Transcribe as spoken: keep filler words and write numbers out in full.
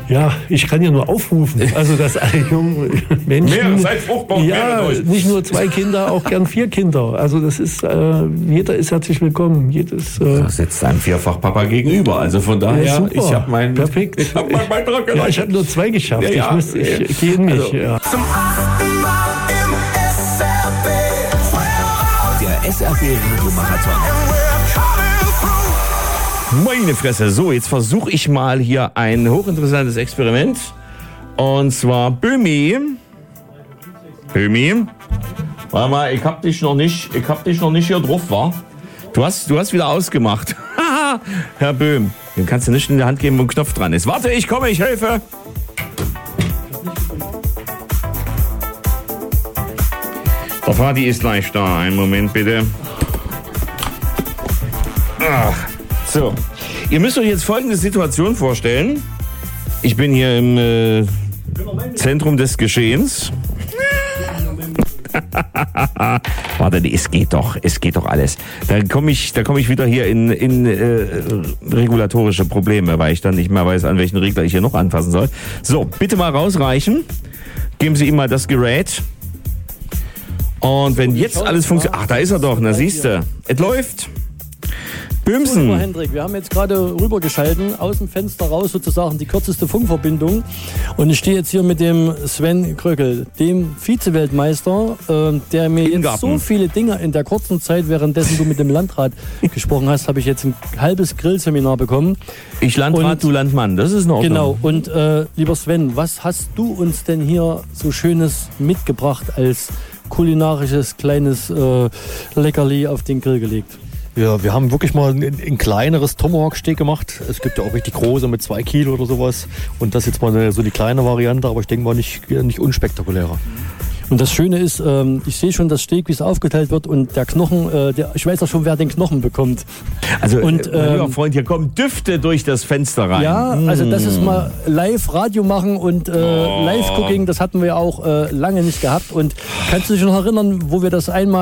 Ja, ich kann ja nur aufrufen. Also, dass alle jungen Menschen... Mehr, seid fruchtbar, ja, nicht nur zwei Kinder, auch gern vier Kinder. Also, das ist, äh, jeder ist herzlich willkommen. Jedes, äh, da sitzt ein Vierfachpapa gegenüber. Also von daher, ja, super. ich habe meinen Perfekt. Ich habe meinen Beitrag geleistet. Ja, ich habe nur zwei geschafft. Ja, ja. Ich, muss, ich, ich gehe in mich. Also, ja. Zum achten Mal im S R B. Der S R B-Radio-Marathon. Meine Fresse. So, jetzt versuche ich mal hier ein hochinteressantes Experiment. Und zwar Böhmi. Böhmi. Warte mal, ich hab dich noch nicht, ich hab dich noch nicht hier drauf, wa? Du hast, du hast wieder ausgemacht. Herr Böhm, den kannst du nicht in die Hand geben, wo ein Knopf dran ist. Warte, ich komme, ich helfe. Der Party ist gleich da. Einen Moment bitte. Ach, so. Ihr müsst euch jetzt folgende Situation vorstellen. Ich bin hier im äh, Zentrum des Geschehens. Warte, es geht doch, es geht doch alles. Da komme ich, da komme ich wieder hier in, in äh, regulatorische Probleme, weil ich dann nicht mehr weiß, an welchen Regler ich hier noch anfassen soll. So, bitte mal rausreichen. Geben Sie ihm mal das Gerät. Und wenn jetzt alles funktioniert... Ach, da ist er doch, na siehste. Es läuft. Böhmsen. So, Hendrik, wir haben jetzt gerade rübergeschalten, aus dem Fenster raus sozusagen die kürzeste Funkverbindung. Und ich stehe jetzt hier mit dem Sven Kröckel, dem Vize-Weltmeister, äh, der mir jetzt Garten. so viele Dinge in der kurzen Zeit, währenddessen du mit dem Landrat gesprochen hast, habe ich jetzt ein halbes Grillseminar bekommen. Ich Landrat, Und- du Landmann, das ist in Ordnung. Genau, und äh, lieber Sven, was hast du uns denn hier so Schönes mitgebracht als kulinarisches kleines äh, Leckerli auf den Grill gelegt? Ja, wir haben wirklich mal ein, ein kleineres Tomahawk-Steak gemacht. Es gibt ja auch richtig große mit zwei Kilo oder sowas. Und das ist jetzt mal eine, so die kleine Variante, aber ich denke mal nicht, nicht unspektakulärer. Und das Schöne ist, ähm, ich sehe schon das Steak, wie es aufgeteilt wird und der Knochen, äh, der, ich weiß auch schon, wer den Knochen bekommt. Also, Und, äh, mein lieber ähm, Freund, hier kommen Düfte durch das Fenster rein. Ja, also das ist mal Live-Radio machen und äh, Oh. Live-Cooking, das hatten wir auch äh, lange nicht gehabt. Und kannst du dich noch erinnern, wo wir das einmal